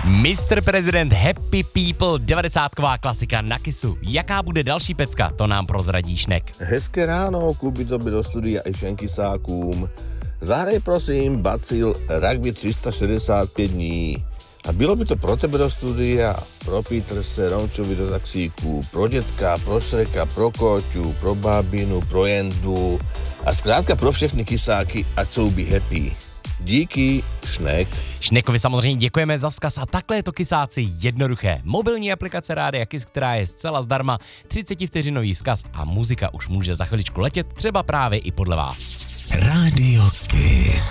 Mr. President Happy People, 90ková klasika na Kissu. Jaká bude další pecka, to nám prozradí Šnek. Hezké ráno, Kuby to by do studia i Šenkysákům. Zahraj prosím Bacil Rugby 365 dní. A bylo by to pro tebe do studia, pro Peterse, Romčovi do taxíku, pro dětka, pro Šreka, pro Koťu, pro Bábinu, pro Jendu a zkrátka pro všechny kysáky, ať jsou by happy. Díky, Šnek. Šnekovi samozřejmě děkujeme za vzkaz a takhle je to kysáci jednoduché. Mobilní aplikace Rádia Kiss, která je zcela zdarma, 30 vteřinový vzkaz a muzika už může za chviličku letět, třeba právě i podle vás. Rádio Kiss.